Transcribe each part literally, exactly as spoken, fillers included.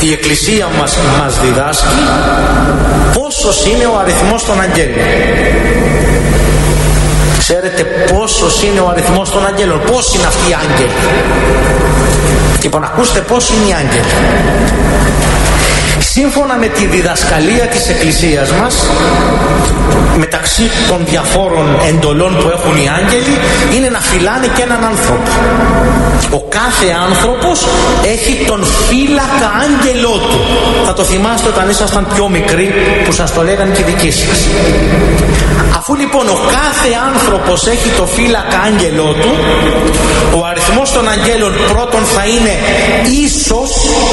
Η Εκκλησία μας, μας διδάσκει πόσος είναι ο αριθμός των αγγέλων. Ξέρετε πόσος είναι ο αριθμός των αγγέλων? Πώς είναι αυτοί οι άγγελοι? Λοιπόν, ακούστε πώς είναι οι άγγελοι. Σύμφωνα με τη διδασκαλία της Εκκλησίας μας, μεταξύ των διαφόρων εντολών που έχουν οι άγγελοι είναι να φυλάνε και έναν άνθρωπο. Ο κάθε άνθρωπος έχει τον φύλακα άγγελό του. Θα το θυμάστε όταν ήσασταν πιο μικροί που σας το λέγανε και οι δικοί σας. Αφού λοιπόν ο κάθε άνθρωπος έχει το φύλακα άγγελό του, ο αριθμός των αγγέλων πρώτον θα είναι ίσος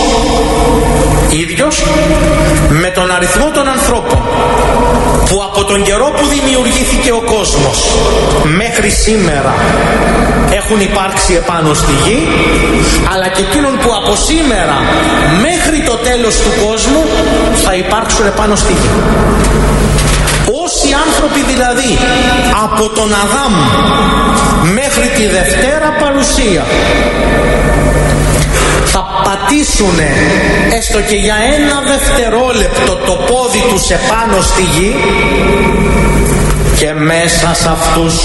ίδιος με τον αριθμό των ανθρώπων που από τον καιρό που δημιουργήθηκε ο κόσμος μέχρι σήμερα έχουν υπάρξει επάνω στη γη, αλλά και εκείνων που από σήμερα μέχρι το τέλος του κόσμου θα υπάρξουν επάνω στη γη. Όσοι άνθρωποι δηλαδή από τον Αδάμ μέχρι τη Δευτέρα παρουσία θα πατήσουν έστω και για ένα δευτερόλεπτο το πόδι τους επάνω στη γη, και μέσα σε αυτούς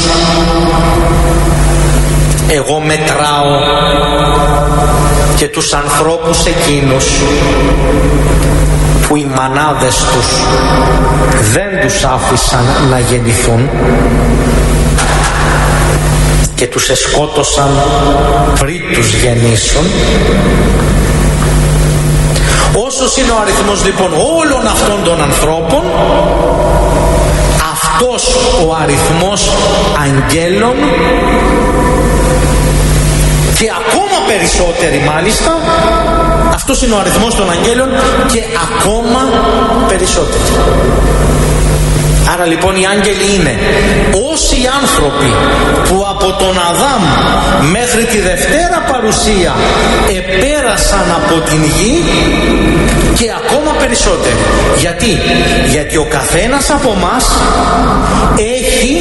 εγώ μετράω και τους ανθρώπους εκείνους που οι μανάδες τους δεν τους άφησαν να γεννηθούν και τους εσκότωσαν πριν τους γεννήσουν. Όσος είναι ο αριθμός λοιπόν όλων αυτών των ανθρώπων, αυτός ο αριθμός αγγέλων, και ακόμα περισσότεροι μάλιστα, αυτός είναι ο αριθμός των αγγέλων και ακόμα περισσότεροι. Άρα λοιπόν οι άγγελοι είναι όσοι άνθρωποι που από τον Αδάμ μέχρι τη Δευτέρα παρουσία επέρασαν από την γη, και ακόμα περισσότεροι. Γιατί? Γιατί ο καθένας από μας έχει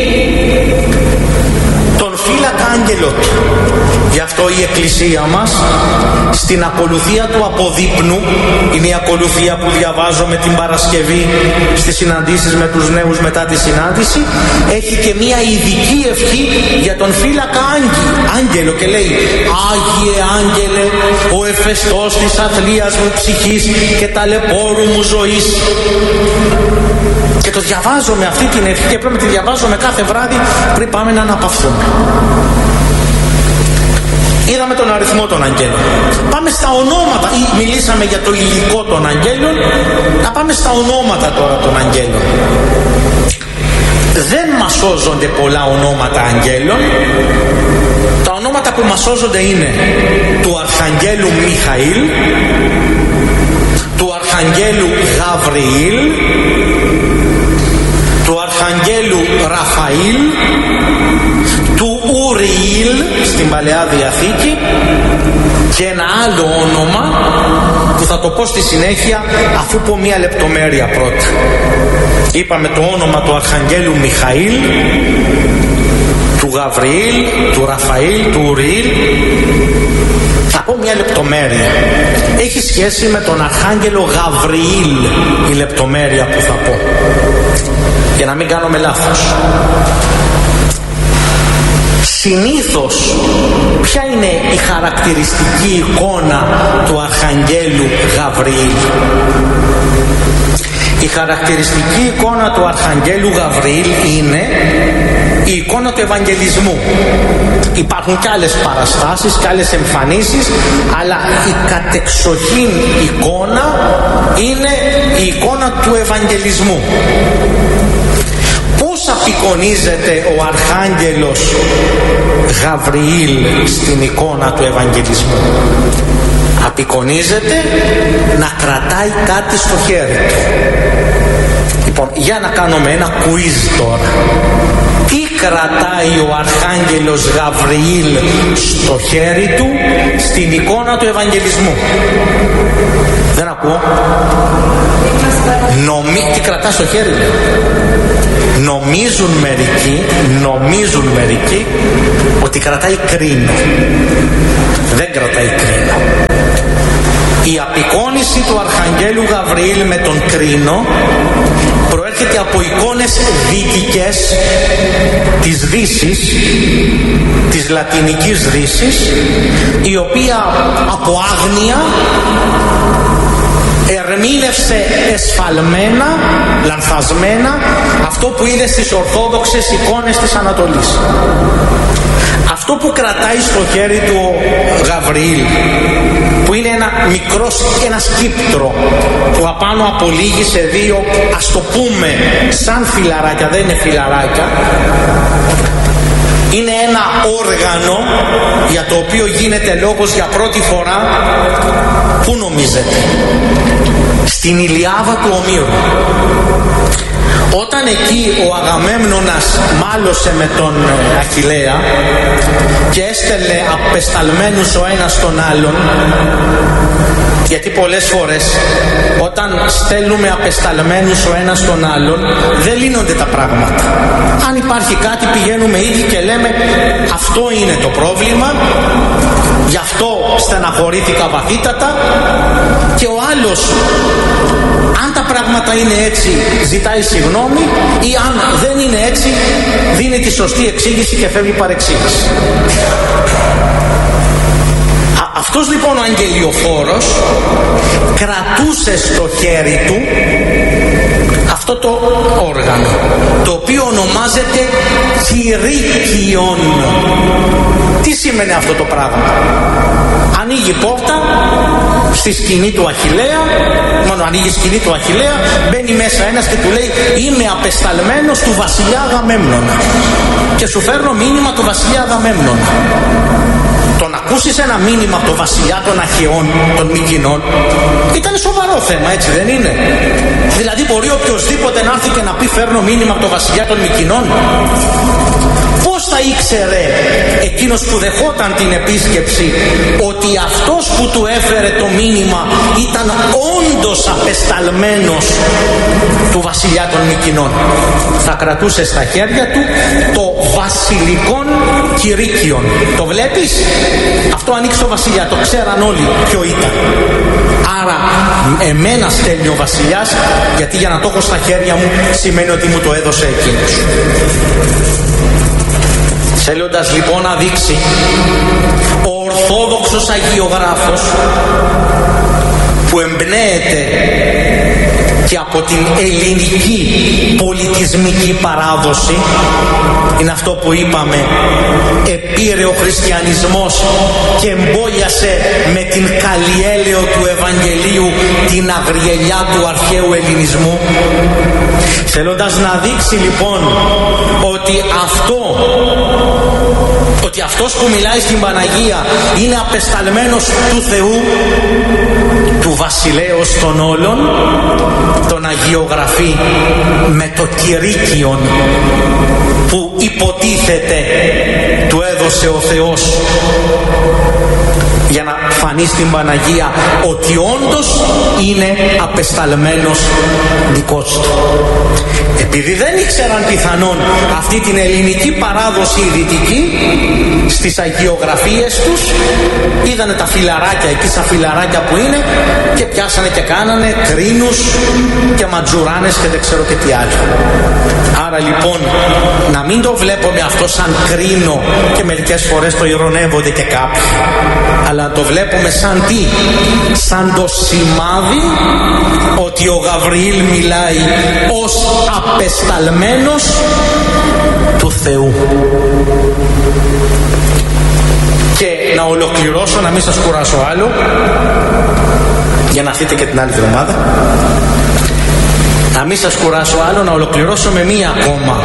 τον φύλακα άγγελό του. Γι' αυτό η Εκκλησία μας στην ακολουθία του αποδείπνου, είναι η ακολουθία που διαβάζω την Παρασκευή στις συναντήσεις με τους νέους μετά τη συνάντηση, έχει και μια ειδική ευχή για τον φύλακα άγγελο και λέει: Άγιε Άγγελε, ο εφεστός της αθλίας μου ψυχής και ταλαιπώρου μου ζωής. Και το διαβάζω με αυτή την ευχή και πρέπει να τη διαβάζουμε κάθε βράδυ πριν πάμε να αναπαυθούμε. Είδαμε τον αριθμό των αγγέλων. Πάμε στα ονόματα, ή μιλήσαμε για το υλικό των αγγέλων, να πάμε στα ονόματα τώρα των αγγέλων. Δεν μας σώζονται πολλά ονόματα αγγέλων. Τα ονόματα που μας σώζονται είναι του Αρχαγγέλου Μιχαήλ, του Αρχαγγέλου Γαβριήλ, του Αρχαγγέλου Ραφαήλ, του Ουριήλ στην Παλαιά Διαθήκη, και ένα άλλο όνομα που θα το πω στη συνέχεια αφού πω μία λεπτομέρεια πρώτα. Είπαμε το όνομα του Αρχαγγέλου Μιχαήλ, του Γαβριήλ, του Ραφαήλ, του Ουριήλ. Θα πω μία λεπτομέρεια. Έχει σχέση με τον Αρχάγγελο Γαβριήλ η λεπτομέρεια που θα πω, για να μην κάνουμε λάθος. Συνήθως ποια είναι η χαρακτηριστική εικόνα του Αρχαγγέλου Γαβριήλ? Η χαρακτηριστική εικόνα του Αρχαγγέλου Γαβριήλ είναι η εικόνα του Ευαγγελισμού. Υπάρχουν και άλλες παραστάσεις και άλλες εμφανίσεις, αλλά η κατεξοχήν εικόνα είναι η εικόνα του Ευαγγελισμού. Πώς απεικονίζεται ο Αρχάγγελος Γαβριήλ στην εικόνα του Ευαγγελισμού? Απεικονίζεται να κρατάει κάτι στο χέρι του. Λοιπόν, για να κάνουμε ένα quiz τώρα. Τι κρατάει ο Αρχάγγελος Γαβριήλ στο χέρι του στην εικόνα του Ευαγγελισμού? Δεν ακούω. Νομί... Τι κρατά στο χέρι του? Νομίζουν μερικοί, νομίζουν μερικοί ότι κρατάει κρίνο. Δεν κρατάει κρίνο. Η απεικόνηση συγχώνευση του Αρχαγγέλου Γαβριήλ με τον Κρίνο προέρχεται από εικόνες δυτικές της Δύσης, της Λατινικής Δύσης, η οποία από άγνοια ερμήνευσε εσφαλμένα, λανθασμένα αυτό που είδε στις ορθόδοξες εικόνες της Ανατολής. Αυτό που κρατάει στο χέρι του ο Γαβριήλ, που είναι ένα μικρό, ένα σκύπτρο που απάνω απολύγει σε δύο, ας το πούμε, σαν φιλαράκια, δεν είναι φιλαράκια, είναι ένα όργανο για το οποίο γίνεται λόγος για πρώτη φορά. Πού νομίζετε? Στην Ηλιάδα του Ομήρου. Όταν εκεί ο Αγαμέμνονας μάλωσε με τον Αχιλλέα και έστελνε απεσταλμένους ο ένας τον άλλον, γιατί πολλές φορές όταν στέλνουμε απεσταλμένους ο ένας τον άλλον δεν λύνονται τα πράγματα. Αν υπάρχει κάτι πηγαίνουμε ήδη και λέμε αυτό είναι το πρόβλημα, γι' αυτό στεναχωρήθηκα βαθύτατα, και ο άλλος, αν τα πράγματα είναι έτσι, ζητάει συγγνώμη, ή αν δεν είναι έτσι, δίνει τη σωστή εξήγηση και φεύγει παρεξήγηση. Αυτός λοιπόν ο αγγελιοφόρος κρατούσε στο χέρι του αυτό το όργανο, το οποίο ονομάζεται κηρύκιον. Τι σημαίνει αυτό το πράγμα? Ανοίγει πόρτα στη σκηνή του Αχιλλέα, μόνο ανοίγει σκηνή του Αχιλλέα, μπαίνει μέσα ένας και του λέει είμαι απεσταλμένος του βασιλιά Αγαμέμνονα και σου φέρνω μήνυμα του βασιλιά Αγαμέμνονα. Το να ακούσεις ένα μήνυμα από το βασιλιά των Αχαιών, των Μικηνών, ήταν σοβαρό θέμα, έτσι δεν είναι? Δηλαδή μπορεί οποιοσδήποτε να έρθει και να πει φέρνω μήνυμα από το βασιλιά των Μικηνών? Πώς θα ήξερε εκείνος που δεχόταν την επίσκεψη ότι αυτός που του έφερε το μήνυμα ήταν όντως απεσταλμένος του βασιλιά των Μικηνών? Θα κρατούσε στα χέρια του το βασιλικόν κηρύκιον. Το βλέπεις? Αυτό ανοίξει το βασιλιά, το ξέραν όλοι ποιο ήταν. Άρα εμένα στέλνει ο βασιλιάς, γιατί για να το έχω στα χέρια μου σημαίνει ότι μου το έδωσε εκείνος. Θέλοντας λοιπόν να δείξει ο ορθόδοξος αγιογράφος, που εμπνέεται και από την ελληνική πολιτισμική παράδοση, είναι αυτό που είπαμε, επήρε ο χριστιανισμός και εμπόλιασε με την καλλιέλαιο του Ευαγγελίου την αγριελιά του αρχαίου ελληνισμού. Θέλοντας να δείξει λοιπόν ότι αυτό ότι αυτός που μιλάει στην Παναγία είναι απεσταλμένος του Θεού, του βασιλέως των όλων, τον αγιογραφεί με το κηρύκιον που υποτίθεται του έδωσε ο Θεός για να φανεί στην Παναγία ότι όντως είναι απεσταλμένος δικός του. Επειδή δεν ήξεραν πιθανόν αυτή την ελληνική παράδοση η δυτική, στις αγιογραφίες τους είδανε τα φιλαράκια εκεί, σαν φιλαράκια που είναι, και πιάσανε και κάνανε κρίνους και ματζουράνες και δεν ξέρω και τι άλλο. Άρα λοιπόν να μην το βλέπουμε αυτό σαν κρίνο, και μερικές φορές το ειρωνεύονται και κάποιοι, αλλά να το βλέπουμε σαν τι? Σαν το σημάδι ότι ο Γαβριήλ μιλάει ως απεσταλμένος του Θεού. Και να ολοκληρώσω, να μην σας κουράσω άλλο, για να έρθετε και την άλλη εβδομάδα, να μην σας κουράσω άλλο, να ολοκληρώσω με μία ακόμα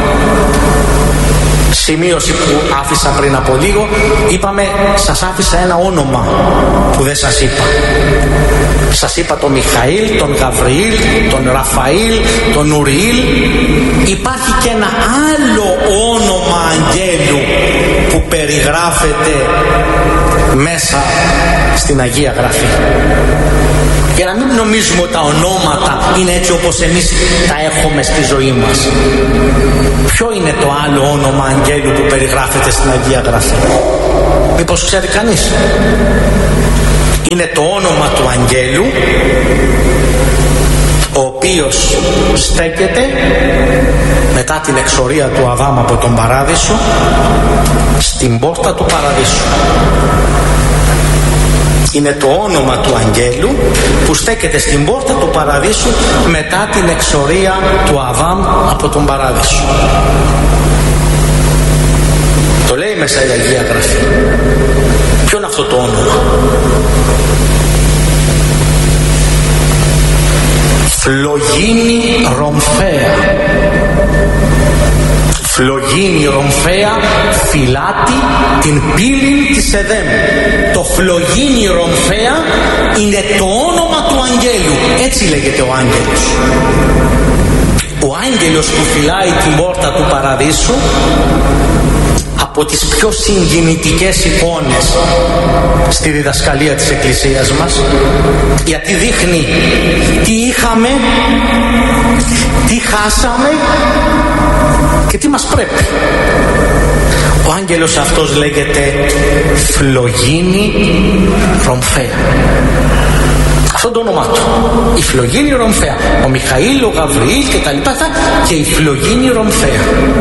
σημείωση που άφησα πριν από λίγο. Είπαμε, σας άφησα ένα όνομα που δεν σας είπα. Σας είπα τον Μιχαήλ, τον Γαβριήλ, τον Ραφαήλ, τον Ουριήλ. Υπάρχει και ένα άλλο όνομα αγγέλου που περιγράφεται μέσα στην Αγία Γραφή. Για να μην νομίζουμε ότι τα ονόματα είναι έτσι όπως εμείς τα έχουμε στη ζωή μας. Ποιο είναι το άλλο όνομα αγγέλου που περιγράφεται στην Αγία Γραφή? Μήπως ξέρει κανείς? Είναι το όνομα του αγγέλου, ο οποίος στέκεται μετά την εξορία του Αδάμ από τον Παράδεισο στην πόρτα του Παραδείσου. Είναι το όνομα του αγγέλου που στέκεται στην πόρτα του Παραδείσου μετά την εξορία του Αδάμ από τον Παράδεισο. Το λέει μέσα η Αγία Γραφή. Ποιο είναι αυτό το όνομα? Φλογίνη Ρομφαία. Φλογίνη Ρομφαία φυλάτη την πύλη της Εδέμ. Το Φλογίνη Ρομφαία είναι το όνομα του αγγέλου. Έτσι λέγεται ο άγγελος. Ο άγγελος που φυλάει την πόρτα του Παραδείσου, από τις πιο συγκινητικές εικόνες στη διδασκαλία της Εκκλησίας μας, γιατί δείχνει τι είχαμε, τι χάσαμε και τι μας πρέπει. Ο άγγελος αυτός λέγεται Φλογίνη Ρομφαία. Αυτό το όνομά του. Η Φλογίνη Ρομφαία. Ο Μιχαήλ, ο Γαβριήλ και τα λοιπά, και η Φλογίνη Ρομφαία.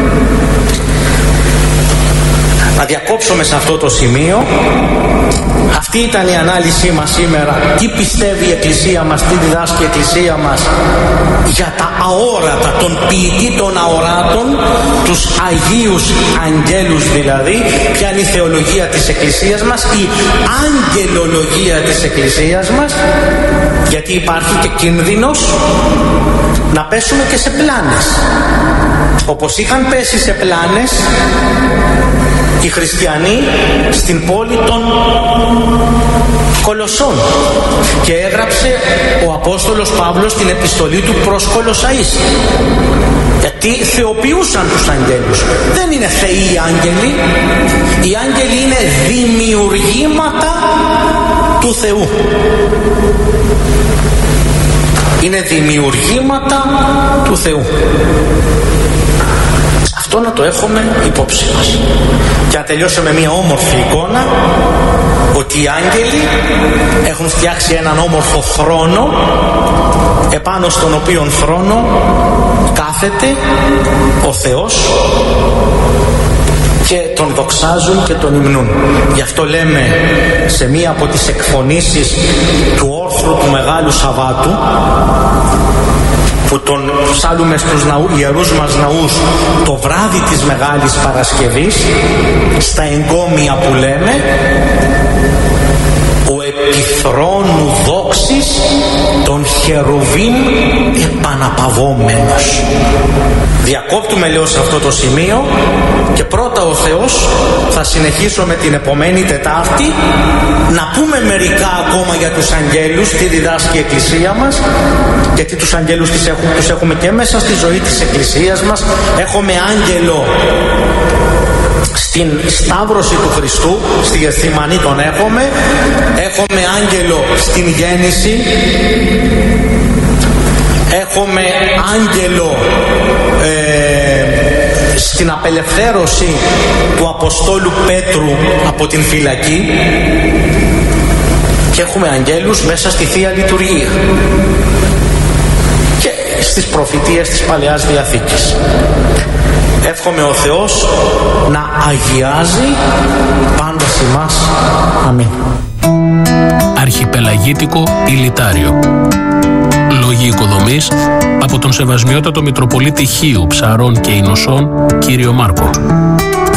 Να διακόψουμε σε αυτό το σημείο. Αυτή ήταν η ανάλυση μας σήμερα. Τι πιστεύει η Εκκλησία μας, τι διδάσκει η Εκκλησία μας για τα αόρατα, τον ποιητή των αοράτων, τους Αγίους Αγγέλους δηλαδή. Ποια είναι η θεολογία της Εκκλησίας μας, η αγγελολογία της Εκκλησίας μας, γιατί υπάρχει και κίνδυνος να πέσουμε και σε πλάνες, όπως είχαν πέσει σε πλάνες οι χριστιανοί στην πόλη των Κολοσσών, και έγραψε ο Απόστολος Παύλος την επιστολή του προς Κολοσσαείς, γιατί θεοποιούσαν τους αγγέλους. Δεν είναι θεοί οι άγγελοι. Οι άγγελοι είναι δημιουργήματα του Θεού. Είναι δημιουργήματα του Θεού. Αυτό να το έχουμε υπόψη μας. Και να τελειώσουμε μια όμορφη εικόνα ότι οι άγγελοι έχουν φτιάξει έναν όμορφο θρόνο, επάνω στον οποίον θρόνο κάθεται ο Θεός και τον δοξάζουν και τον υμνούν. Γι' αυτό λέμε σε μία από τις εκφωνήσεις του όρθρου του Μεγάλου Σαββάτου, που τον ψάλουμε στους ναού, ιερούς μας ναούς το βράδυ της Μεγάλης Παρασκευής, στα εγκόμια που λέμε, ο επιθρόνου δόξης των χερουβίμ επαναπαυόμενος. Διακόπτουμε, λέω, σε αυτό το σημείο, και πρώτα ο Θεός θα συνεχίσω με την επομένη Τετάρτη να πούμε μερικά ακόμα για τους αγγέλους, τι διδάσκει η Εκκλησία μας, γιατί τους αγγέλους τους έχουμε, τους έχουμε και μέσα στη ζωή της Εκκλησίας μας. Έχουμε άγγελο στην Σταύρωση του Χριστού, στη Γεθσιμανή τον έχουμε. Έχουμε άγγελο στην Γέννηση. Έχουμε άγγελο ε, στην απελευθέρωση του Αποστόλου Πέτρου από την φυλακή. Και έχουμε αγγέλους μέσα στη Θεία Λειτουργία και στις προφητείες της Παλαιάς Διαθήκης. Εύχομαι ο Θεός να αγιάζει πάντα ημάς. Αμήν. Αρχιπελαγίτικο Ηλιτάριο. Λόγοι οικοδομής από τον Σεβασμιότατο Μητροπολίτη Χίου, Ψαρών και Ινωσών, κύριο Μάρκο.